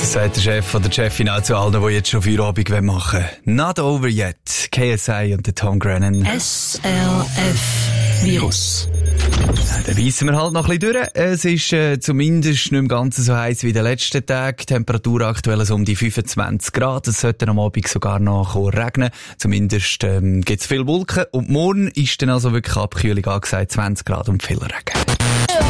Sagt der Chef oder die Chefin auch zu allen, die jetzt schon Feierabend machen wollen. Not over yet. KSI und der Tom Grennan. SRF-Virus. Dann weissen wir halt noch ein bisschen durch. Es ist zumindest nicht mehr ganz so heiß wie in den letzten Tagen. Die Temperatur aktuell so um die 25 Grad. Es sollte am Abend sogar noch regnen. Zumindest gibt es viel Wolken. Und morgen ist dann also wirklich Abkühlung angesagt, 20 Grad und viel Regen.